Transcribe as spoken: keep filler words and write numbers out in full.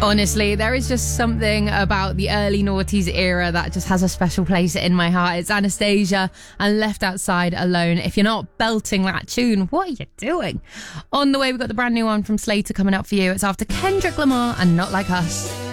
Honestly, there is just something about the early noughties era that just has a special place in my heart. It's Anastasia and Left Outside Alone. If you're not belting that tune, what are you doing? On the way, we've got the brand new one from Slater coming up for you. It's after Kendrick Lamar and Not Like Us.